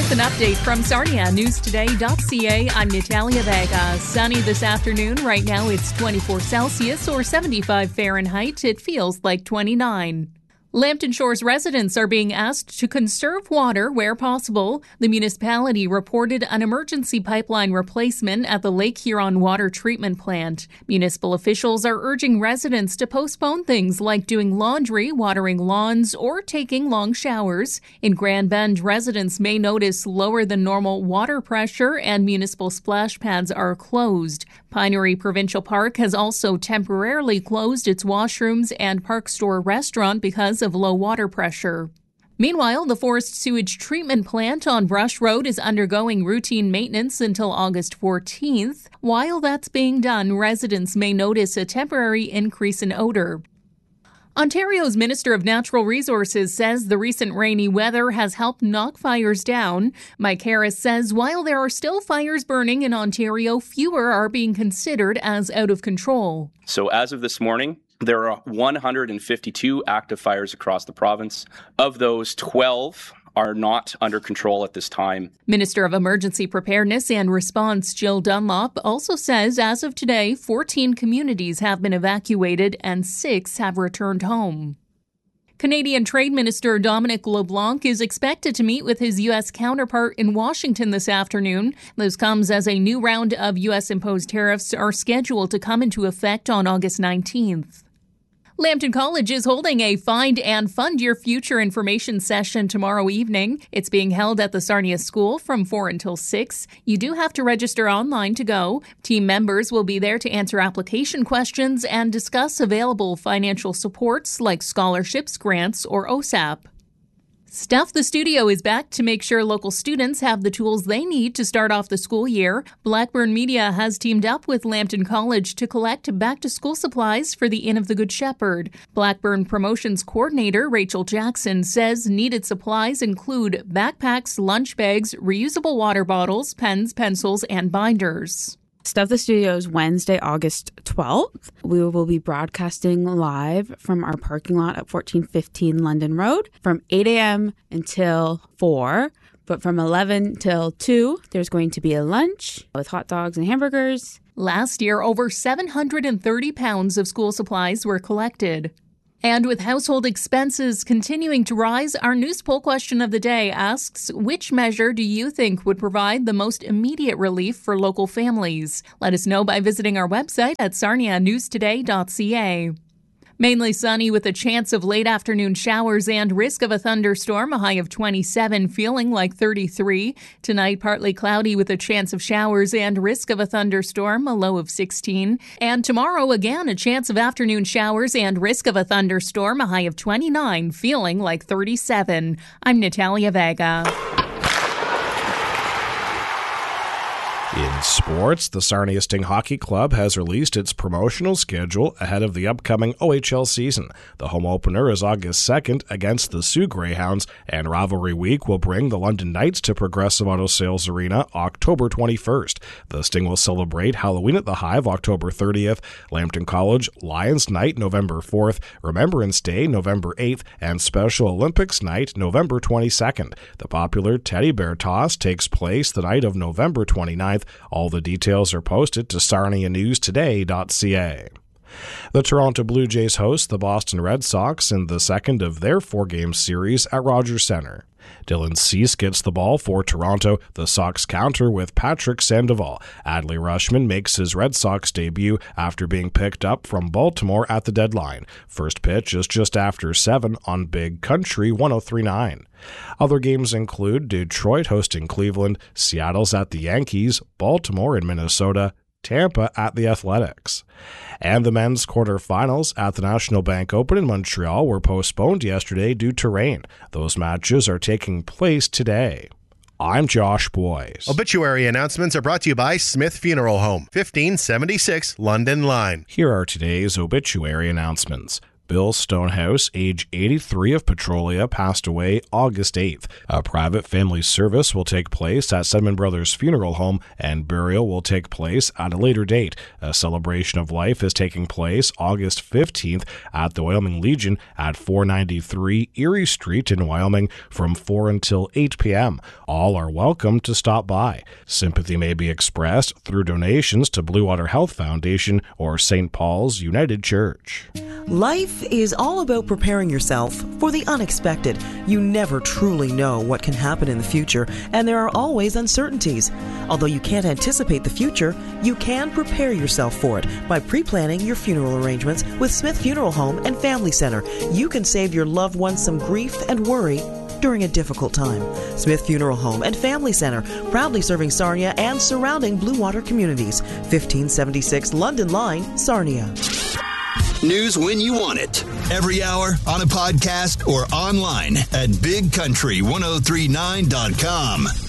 With an update from SarniaNewsToday.ca, I'm Natalia Vega. Sunny this afternoon. Right now it's 24 Celsius or 75 Fahrenheit. It feels like 29. Lambton Shores residents are being asked to conserve water where possible. The municipality reported an emergency pipeline replacement at the Lake Huron Water Treatment Plant. Municipal officials are urging residents to postpone things like doing laundry, watering lawns, or taking long showers. In Grand Bend, residents may notice lower than normal water pressure and municipal splash pads are closed. Pinery Provincial Park has also temporarily closed its washrooms and Park Store restaurant because of low water pressure. Meanwhile, the Forest Sewage Treatment Plant on Brush Road is undergoing routine maintenance until August 14th. While that's being done, residents may notice a temporary increase in odor. Ontario's Minister of Natural Resources says the recent rainy weather has helped knock fires down. Mike Harris says while there are still fires burning in Ontario, fewer are being considered as out of control. So as of this morning, there are 152 active fires across the province. Of those, 12 are not under control at this time. Minister of Emergency Preparedness and Response Jill Dunlop also says as of today, 14 communities have been evacuated and 6 have returned home. Canadian Trade Minister Dominic LeBlanc is expected to meet with his U.S. counterpart in Washington this afternoon. This comes as a new round of U.S.-imposed tariffs are scheduled to come into effect on August 19th. Lambton College is holding a Find and Fund Your Future information session tomorrow evening. It's being held at the Sarnia School from 4 until 6. You do have to register online to go. Team members will be there to answer application questions and discuss available financial supports like scholarships, grants, or OSAP. Stuff the Studio is back to make sure local students have the tools they need to start off the school year. Blackburn Media has teamed up with Lambton College to collect back-to-school supplies for the Inn of the Good Shepherd. Blackburn Promotions Coordinator Rachel Jackson says needed supplies include backpacks, lunch bags, reusable water bottles, pens, pencils, and binders. Stuff the Studios Wednesday, August 12th. We will be broadcasting live from our parking lot at 1415 London Road from 8 a.m. until 4. But from 11 till 2, there's going to be a lunch with hot dogs and hamburgers. Last year, over 730 pounds of school supplies were collected. And with household expenses continuing to rise, our news poll question of the day asks, which measure do you think would provide the most immediate relief for local families? Let us know by visiting our website at SarniaNewsToday.ca. Mainly sunny with a chance of late afternoon showers and risk of a thunderstorm, a high of 27, feeling like 33. Tonight, partly cloudy with a chance of showers and risk of a thunderstorm, a low of 16. And tomorrow, again, a chance of afternoon showers and risk of a thunderstorm, a high of 29, feeling like 37. I'm Natalia Vega. In sports, the Sarnia Sting Hockey Club has released its promotional schedule ahead of the upcoming OHL season. The home opener is August 2nd against the Sioux Greyhounds, and Rivalry Week will bring the London Knights to Progressive Auto Sales Arena October 21st. The Sting will celebrate Halloween at the Hive October 30th, Lambton College Lions Night November 4th, Remembrance Day November 8th, and Special Olympics Night November 22nd. The popular Teddy Bear Toss takes place the night of November 29th. All the details are posted to SarniaNewsToday.ca. The Toronto Blue Jays host the Boston Red Sox in the second of their 4-game series at Rogers Centre. Dylan Cease gets the ball for Toronto. The Sox counter with Patrick Sandoval. Adley Rutschman makes his Red Sox debut after being picked up from Baltimore at the deadline. First pitch is just after 7 on Big Country 103.9. Other games include Detroit hosting Cleveland, Seattle's at the Yankees, Baltimore and Minnesota, Tampa at the Athletics. And the men's quarterfinals at the National Bank Open in Montreal were postponed yesterday due to rain. Those matches are taking place today. I'm Josh Boyce. Obituary announcements are brought to you by Smith Funeral Home, 1576 London Line. Here are today's obituary announcements. Bill Stonehouse, age 83 of Petrolia, passed away August 8th. A private family service will take place at Sedman Brothers Funeral Home, and burial will take place at a later date. A celebration of life is taking place August 15th at the Wyoming Legion at 493 Erie Street in Wyoming from 4 until 8 p.m. All are welcome to stop by. Sympathy may be expressed through donations to Blue Water Health Foundation or St. Paul's United Church. Life is all about preparing yourself for the unexpected. You never truly know what can happen in the future, and there are always uncertainties. Although you can't anticipate the future, you can prepare yourself for it by pre-planning your funeral arrangements with Smith Funeral Home and Family Center. You can save your loved ones some grief and worry during a difficult time. Smith Funeral Home and Family Center, proudly serving Sarnia and surrounding Blue Water communities. 1576 London Line, Sarnia. News when you want it. Every hour, on a podcast, or online at BigCountry1039.com.